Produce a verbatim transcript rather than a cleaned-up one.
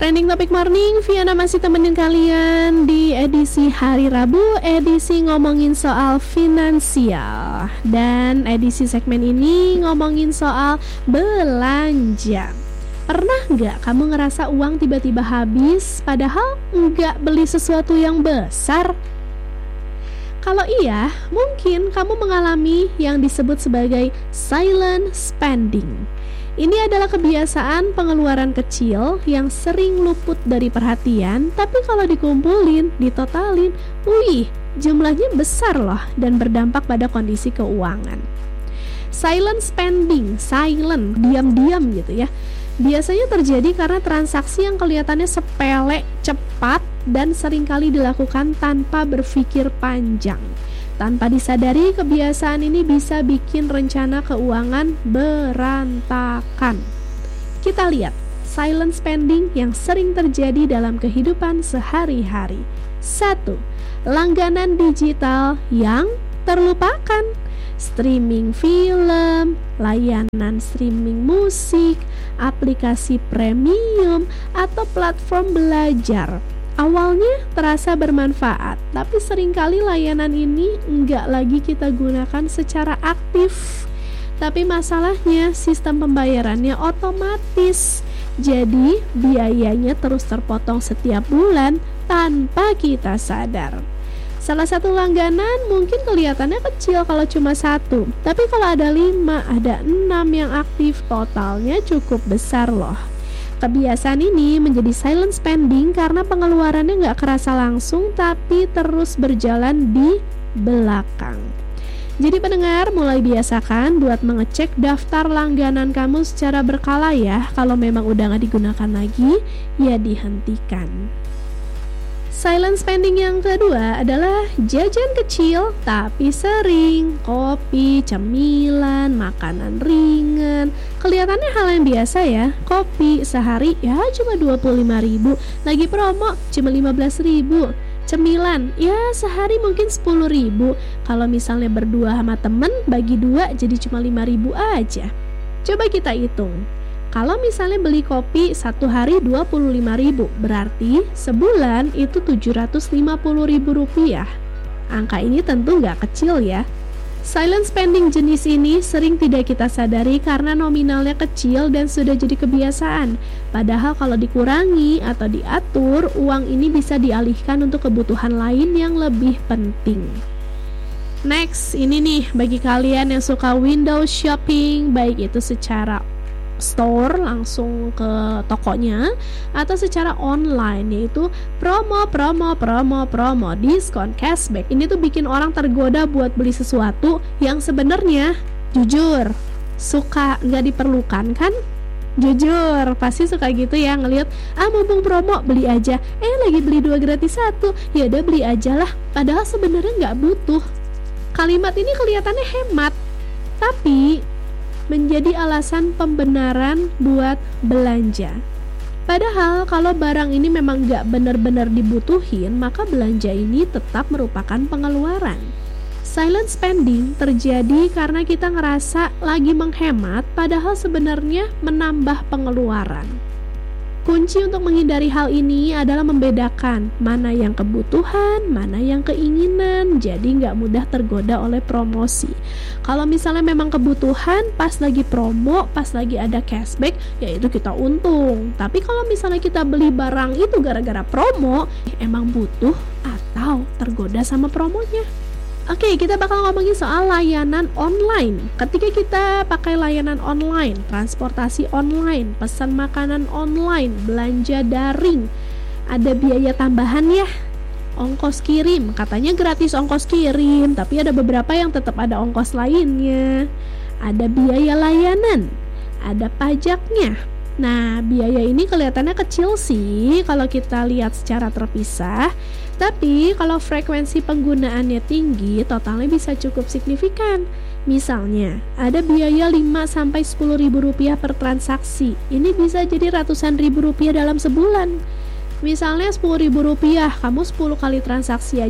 Trending Topik Morning, Viana masih temenin kalian di edisi hari Rabu, edisi ngomongin soal finansial. Dan edisi segmen ini ngomongin soal belanja. Pernah nggak kamu ngerasa uang tiba-tiba habis padahal nggak beli sesuatu yang besar? Kalau iya, mungkin kamu mengalami yang disebut sebagai silent spending. Ini adalah kebiasaan pengeluaran kecil yang sering luput dari perhatian, tapi kalau dikumpulin, ditotalin, wih, jumlahnya besar loh dan berdampak pada kondisi keuangan. Silent spending, silent, diam-diam gitu ya. Biasanya terjadi karena transaksi yang kelihatannya sepele, cepat, dan seringkali dilakukan tanpa berpikir panjang. Tanpa disadari, kebiasaan ini bisa bikin rencana keuangan berantakan. Kita lihat silent spending yang sering terjadi dalam kehidupan sehari-hari. Satu, langganan digital yang terlupakan. Streaming film, layanan streaming musik, aplikasi premium, atau platform belajar. Awalnya terasa bermanfaat, tapi seringkali layanan ini enggak lagi kita gunakan secara aktif. Tapi masalahnya sistem pembayarannya otomatis, jadi biayanya terus terpotong setiap bulan tanpa kita sadar. Salah satu langganan mungkin kelihatannya kecil kalau cuma satu, tapi kalau ada lima, ada enam yang aktif, totalnya cukup besar loh. Kebiasaan ini menjadi silent spending karena pengeluarannya nggak kerasa langsung tapi terus berjalan di belakang. Jadi pendengar, mulai biasakan buat mengecek daftar langganan kamu secara berkala ya. Kalau memang udah nggak digunakan lagi, ya dihentikan. Silent spending yang kedua adalah jajan kecil tapi sering. Kopi, cemilan, makanan ringan. Kelihatannya hal yang biasa ya. Kopi sehari ya cuma dua puluh lima ribu, lagi promo cuma lima belas ribu. Cemilan ya sehari mungkin sepuluh ribu. Kalau misalnya berdua sama temen, bagi dua jadi cuma lima ribu aja. Coba kita hitung. Kalau misalnya beli kopi satu hari dua puluh lima ribu, berarti sebulan itu tujuh ratus lima puluh ribu rupiah. Angka ini tentu nggak kecil ya. Silent spending jenis ini sering tidak kita sadari karena nominalnya kecil dan sudah jadi kebiasaan. Padahal kalau dikurangi atau diatur, uang ini bisa dialihkan untuk kebutuhan lain yang lebih penting. Next, ini nih bagi kalian yang suka window shopping, baik itu secara store langsung ke tokonya atau secara online, yaitu promo promo promo promo diskon cashback. Ini tuh bikin orang tergoda buat beli sesuatu yang sebenarnya jujur suka nggak diperlukan kan. Jujur pasti suka gitu ya, ngelihat ah mumpung promo beli aja, eh lagi beli dua gratis satu, ya udah beli aja lah, padahal sebenarnya nggak butuh. Kalimat ini kelihatannya hemat, tapi menjadi alasan pembenaran buat belanja. Padahal kalau barang ini memang gak benar-benar dibutuhin, maka belanja ini tetap merupakan pengeluaran. Silent spending terjadi karena kita ngerasa lagi menghemat, padahal sebenarnya menambah pengeluaran. Kunci untuk menghindari hal ini adalah membedakan mana yang kebutuhan, mana yang keinginan, jadi nggak mudah tergoda oleh promosi. Kalau misalnya memang kebutuhan, pas lagi promo, pas lagi ada cashback, ya itu kita untung. Tapi kalau misalnya kita beli barang itu gara-gara promo, emang butuh atau tergoda sama promonya. Oke, kita bakal ngomongin soal layanan online. Ketika kita pakai layanan online, transportasi online, pesan makanan online, belanja daring, ada biaya tambahan ya. Ongkos kirim, katanya gratis ongkos kirim, tapi ada beberapa yang tetap ada ongkos lainnya. Ada biaya layanan, ada pajaknya. Nah, biaya ini kelihatannya kecil sih kalau kita lihat secara terpisah, tapi kalau frekuensi penggunaannya tinggi, totalnya bisa cukup signifikan. Misalnya, ada biaya lima sampai sepuluh ribu rupiah per transaksi. Ini bisa jadi ratusan ribu rupiah dalam sebulan. Misalnya sepuluh ribu rupiah, kamu sepuluh kali transaksi